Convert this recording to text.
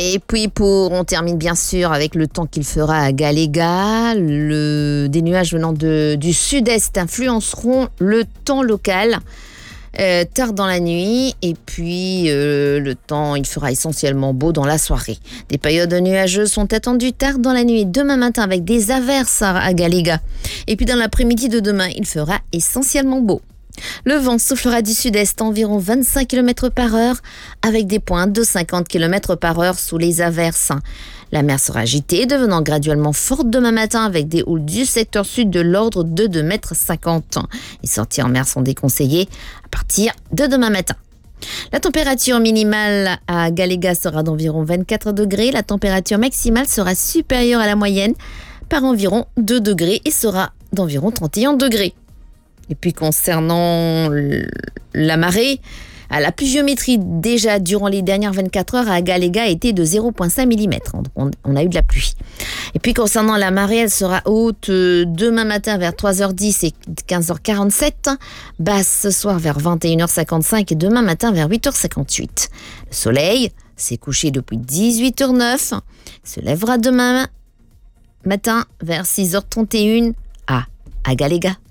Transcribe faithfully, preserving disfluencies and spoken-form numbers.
Et puis pour, on termine bien sûr avec le temps qu'il fera à Galéga. Le, des nuages venant de, du sud-est influenceront le temps local euh, tard dans la nuit. Et puis euh, le temps, il fera essentiellement beau dans la soirée. Des périodes nuageuses sont attendues tard dans la nuit, demain matin avec des averses à, à Galéga. Et puis dans l'après-midi de demain, il fera essentiellement beau. Le vent soufflera du sud-est environ vingt-cinq kilomètres par heure avec des pointes de cinquante kilomètres par heure sous les averses. La mer sera agitée, devenant graduellement forte demain matin avec des houles du secteur sud de l'ordre de deux mètres cinquante. Les sorties en mer sont déconseillées à partir de demain matin. La température minimale à Galéga sera d'environ vingt-quatre degrés. La température maximale sera supérieure à la moyenne par environ deux degrés et sera d'environ trente et un degrés. Et puis concernant la marée, la pluviométrie déjà durant les dernières vingt-quatre heures à Galéga a été de zéro virgule cinq millimètres. On a eu de la pluie. Et puis concernant la marée, elle sera haute demain matin vers trois heures dix et quinze heures quarante-sept, basse ce soir vers vingt et une heures cinquante-cinq et demain matin vers huit heures cinquante-huit. Le soleil s'est couché depuis dix-huit heures neuf, se lèvera demain matin vers six heures trente et une à, à Galéga.